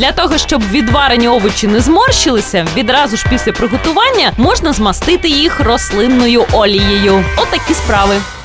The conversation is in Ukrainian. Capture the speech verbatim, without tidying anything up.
Для того, щоб відварені овочі не зморщилися, відразу ж після приготування можна змастити їх рослинною олією. Отакі справи.